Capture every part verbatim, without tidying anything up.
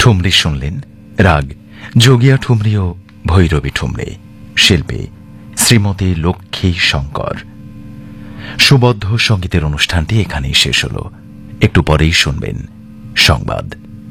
ঠুমরি শুনলেন রাগ যোগিয়া ঠুমরি ও ভৈরবী ঠুমরি, শিল্পী শ্রীমতী লক্ষ্মী শঙ্কর। সুবদ্ধ সঙ্গীতের অনুষ্ঠানটি এখানেই শেষ হল। একটু পরেই শুনবেন সংবাদ।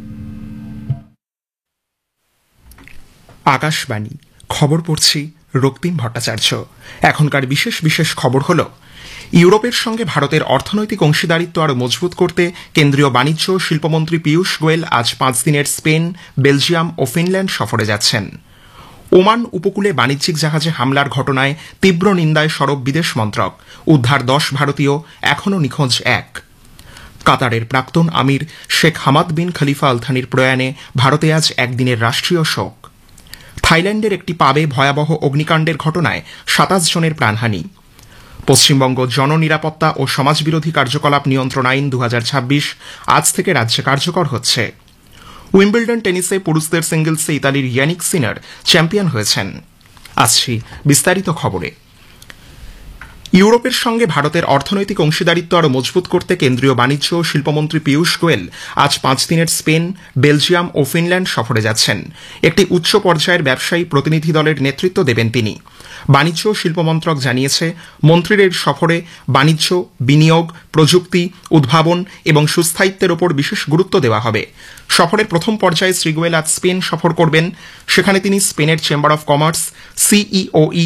আকাশবাণী, খবর পড়ছি রক্তিম ভট্টাচার্য। এখনকার বিশেষ বিশেষ খবর হল, ইউরোপের সঙ্গে ভারতের অর্থনৈতিক অংশীদারিত্ব আরও মজবুত করতে কেন্দ্রীয় বাণিজ্য ও শিল্পমন্ত্রী পীয়ূষ গোয়েল আজ পাঁচ দিনের স্পেন, বেলজিয়াম ও ফিনল্যান্ড সফরে যাচ্ছেন। ওমান উপকূলে বাণিজ্যিক জাহাজে হামলার ঘটনায় তীব্র নিন্দায় সরব বিদেশ মন্ত্রক। উদ্ধার দশ ভারতীয়, এখনও নিখোঁজ এক। কাতারের প্রাক্তন আমির শেখ হামাদ বিন খলিফা আল থানির প্রয়াণে ভারতে আজ একদিনের রাষ্ট্রীয় শোক। থাইল্যান্ডের একটি পাবে ভয়াবহ অগ্নিকাণ্ডের ঘটনায় সাতাশ জনের প্রাণহানি। পশ্চিমবঙ্গ জননিরাপত্তা ও সমাজবিরোধী কার্যকলাপ নিয়ন্ত্রণ আইন দু হাজার ছাব্বিশ আজ থেকে রাজ্যে কার্যকর হচ্ছে। উইম্বলডন টেনিসে পুরুষদের সিঙ্গলসে ইতালির ইয়ানিক সিনার চ্যাম্পিয়ন হয়েছেন। আসছি বিস্তারিত খবরে। ইউরোপের সঙ্গে ভারতের অর্থনৈতিক অংশীদারিত্ব আরও মজবুত করতে কেন্দ্রীয় বাণিজ্য ও শিল্পমন্ত্রী পীয়ূষ গোয়েল আজ পাঁচ দিনের স্পেন, বেলজিয়াম ও ফিনল্যান্ড সফরে যাচ্ছেন। একটি উচ্চ পর্যায়ের ব্যবসায়ী প্রতিনিধি দলের নেতৃত্ব দেবেন তিনি। বাণিজ্য ও শিল্পমন্ত্রক জানিয়েছে, মন্ত্রীর এই সফরে বাণিজ্য, বিনিয়োগ, প্রযুক্তি, উদ্ভাবন এবং সুস্থায়িত্বের ওপর বিশেষ গুরুত্ব দেওয়া হবে। সফরের প্রথম পর্যায়ে শ্রী গোয়েল আজ স্পেন সফর করবেন। সেখানে তিনি স্পেনের চেম্বার অব কমার্স, সিইওই